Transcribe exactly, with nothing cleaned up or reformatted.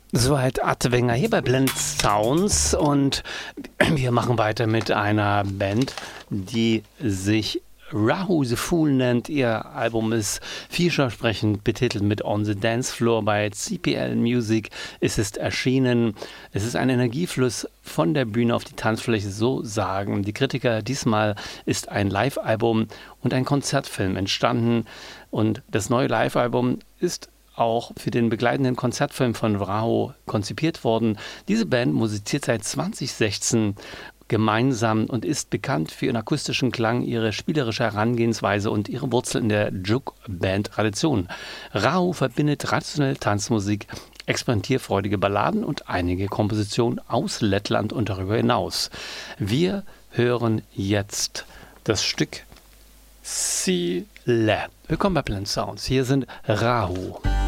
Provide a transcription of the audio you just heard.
Soweit Atwenger hier bei Blend Sounds und wir machen weiter mit einer Band, die sich Rahu the Fool nennt. Ihr Album ist vielversprechend betitelt mit On the Dance Floor. Bei C P L Music ist es erschienen. Es ist ein Energiefluss von der Bühne auf die Tanzfläche, so sagen die Kritiker. Diesmal ist ein Live-Album und ein Konzertfilm entstanden und das neue Live-Album ist auch für den begleitenden Konzertfilm von Rahu konzipiert worden. Diese Band musiziert seit zwanzig sechzehn gemeinsam und ist bekannt für ihren akustischen Klang, ihre spielerische Herangehensweise und ihre Wurzeln in der Juk-Band-Tradition. Rahu verbindet traditionelle Tanzmusik, experimentierfreudige Balladen und einige Kompositionen aus Lettland und darüber hinaus. Wir hören jetzt das Stück Sile. Willkommen bei Blend Sounds. Hier sind Rahu.